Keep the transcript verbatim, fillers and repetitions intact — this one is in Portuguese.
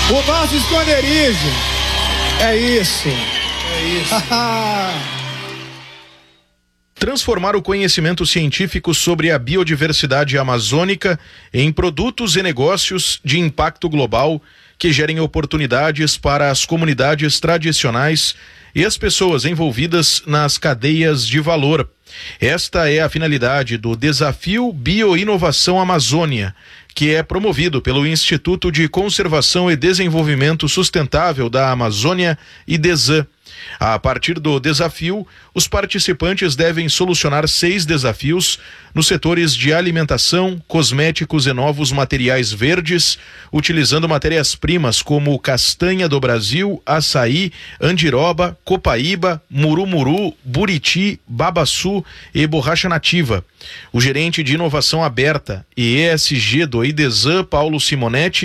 O nosso esconderijo. É isso. É isso. Transformar o conhecimento científico sobre a biodiversidade amazônica em produtos e negócios de impacto global que gerem oportunidades para as comunidades tradicionais e as pessoas envolvidas nas cadeias de valor. Esta é a finalidade do Desafio Bioinovação Amazônia, que é promovido pelo Instituto de Conservação e Desenvolvimento Sustentável da Amazônia, IDESAN. A partir do desafio, os participantes devem solucionar seis desafios nos setores de alimentação, cosméticos e novos materiais verdes, utilizando matérias-primas como castanha do Brasil, açaí, andiroba, copaíba, murumuru, buriti, babaçu e borracha nativa. O gerente de inovação aberta e E S G do IDESAN, Paulo Simonetti,